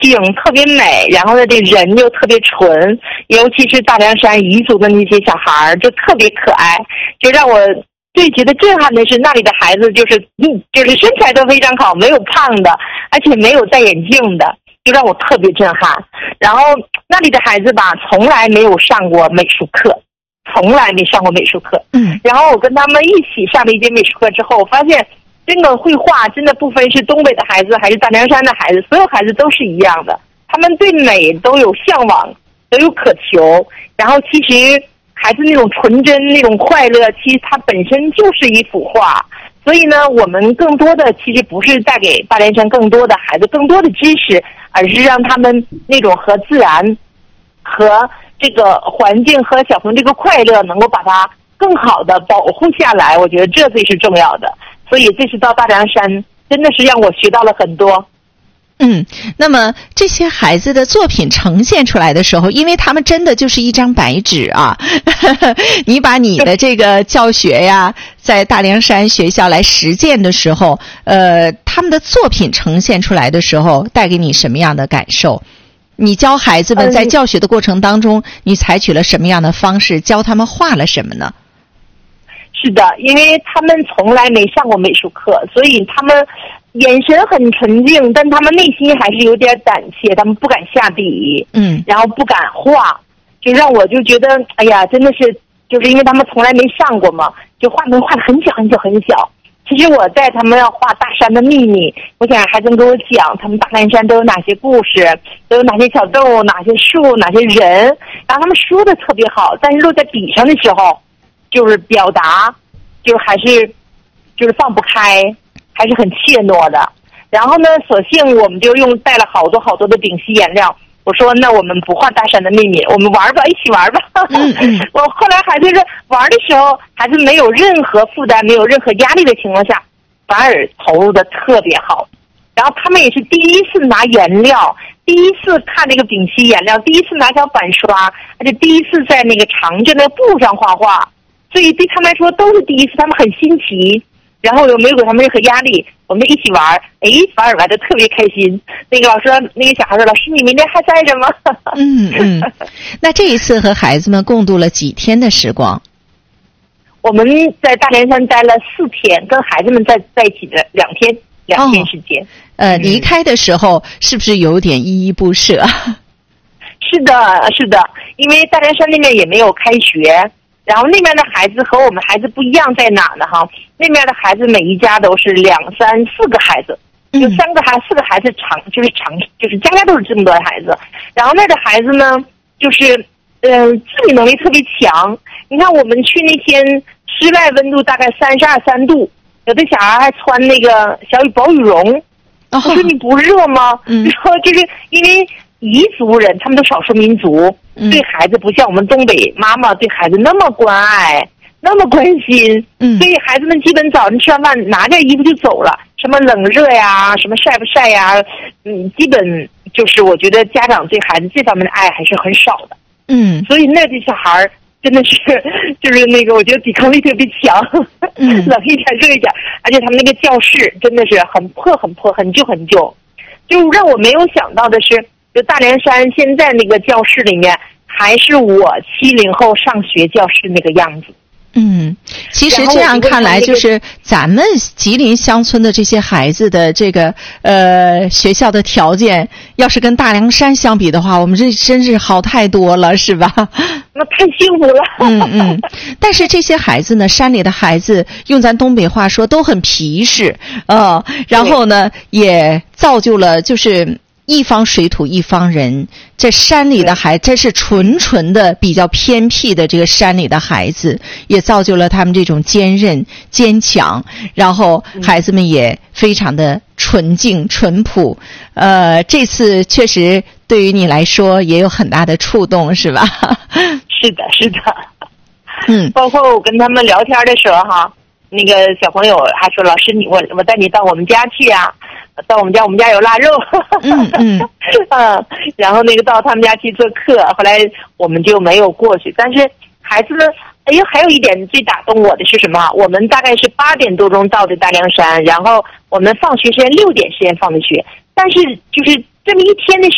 景特别美，然后呢，这人又特别纯，尤其是大凉山彝族的那些小孩儿，就特别可爱，就让我最觉得震撼的是那里的孩子，就是身材都非常好，没有胖的，而且没有戴眼镜的，就让我特别震撼。然后那里的孩子吧，从来没有上过美术课，从来没上过美术课。然后我跟他们一起上了一节美术课之后，我发现真的绘画真的不分是东北的孩子还是大凉山的孩子，所有孩子都是一样的，他们对美都有向往，都有渴求。然后其实孩子那种纯真那种快乐，其实它本身就是一幅画。所以呢，我们更多的其实不是带给大凉山更多的孩子更多的知识，而是让他们那种和自然和这个环境和小朋友这个快乐能够把它更好的保护下来，我觉得这最是重要的。所以这次到大凉山真的是让我学到了很多。 那么这些孩子的作品呈现出来的时候，因为他们真的就是一张白纸啊，你把你的这个教学呀，在大凉山学校来实践的时候，他们的作品呈现出来的时候，带给你什么样的感受？你教孩子们在教学的过程当中，你采取了什么样的方式，教他们画了什么呢？ 是的，因为他们从来没上过美术课，所以他们眼神很纯净，但他们内心还是有点胆怯，他们不敢下笔，然后不敢画，就让我就觉得，哎呀，真的是，就是因为他们从来没上过嘛，就画得很小很小很小。其实我在他们要画大山的秘密，我想孩子们跟我讲，他们大凉山都有哪些故事，都有哪些小动物，哪些树，哪些人，然后他们说的特别好，但是落在笔上的时候，就是表达，就还是就是放不开，还是很怯懦的。然后呢，索性我们就带了好多好多的丙烯颜料。我说那我们不画大山的秘密，我们玩吧，一起玩吧。我后来孩子是玩的时候，孩子没有任何负担，没有任何压力的情况下，反而投入的特别好。然后他们也是第一次拿颜料，第一次看那个丙烯颜料，第一次拿小板刷，而且第一次在那个长卷的布上画画，所以对他们来说都是第一次，他们很新奇。然后又没有给他们任何压力，我们一起玩，反而玩得特别开心。那个小孩说：“老师，你明天还在着吗？” 那这一次和孩子们共度了几天的时光？ 我们在大凉山待了4天，跟孩子们在一起的2天时间。 离开的时候是不是有点依依不舍？ 是的，因为大凉山那边也没有开学。然后那边的孩子和我们孩子不一样在哪呢？那边的孩子每一家都是2、3、4个孩子，就4个孩子就是家家都是这么多的孩子。然后那儿的孩子呢，就是自理能力特别强。你看我们去那天室外温度大概32、3度，有的小孩还穿那个小薄羽绒。我说你不热吗？然后就是因为彝族人他们都少数民族，对孩子不像我们东北妈妈对孩子那么关爱，那么关心，所以孩子们基本早上吃完饭拿着衣服就走了，什么冷热呀，什么晒不晒呀，基本就是我觉得家长对孩子这方面的爱还是很少的。所以那对小孩真的是就是那个我觉得抵抗力特别强，冷一点热一点，而且他们那个教室真的是很破很破，很旧很旧。就让我没有想到的是，就大凉山现在那个教室里面还是我70后上学教室那个样子。 其实这样看来，就是咱们吉林乡村的这些孩子的这个学校的条件，要是跟大凉山相比的话，我们这真是好太多了，是吧？ 那太幸福了。 但是这些孩子呢，山里的孩子，用咱东北话说都很皮实，然后呢，也造就了就是一方水土一方人。这山里的孩子，这是纯的比较偏僻的这个山里的孩子，也造就了他们这种坚韧坚强，然后孩子们也非常的纯净淳朴。这次确实对于你来说也有很大的触动，是吧？ 是的。包括我跟他们聊天的时候那个小朋友还说：“老师，我带你到我们家去啊，到我们家有腊肉。”然后那个到他们家去做客，后来我们就没有过去。但是孩子们，还有一点最打动我的是什么？我们大概是8点多钟到的大凉山，然后我们放学时间6点时间放的学，但是就是这么一天的时